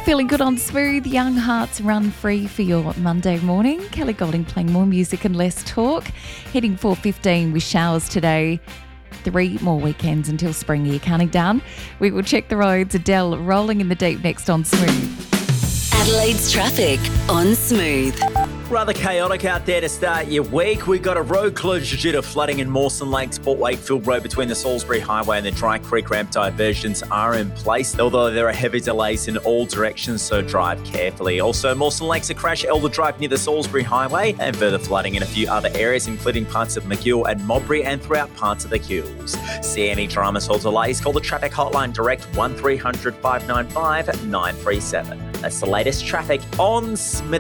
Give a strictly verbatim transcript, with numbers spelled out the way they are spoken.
Feeling good on Smooth. Young Hearts Run Free for your Monday morning. Kelly Golding playing more music and less talk. Hitting four fifteen with showers today. Three more weekends until spring year counting down. We will check the roads. Adele rolling in the deep next on Smooth. Adelaide's traffic on Smooth. Rather chaotic out there to start your week. We've got a road closure due to flooding in Mawson Lakes, Port Wakefield Road between the Salisbury Highway and the Dry Creek ramp. Diversions are in place, although there are heavy delays in all directions, so drive carefully. Also, Mawson Lakes, a crash, Elder Drive near the Salisbury Highway, and further flooding in a few other areas, including parts of McGill and Modbury and throughout parts of the Hills. See any dramas or delays, call the traffic hotline direct one three hundred, five nine five, nine three seven. That's the latest traffic on Smith.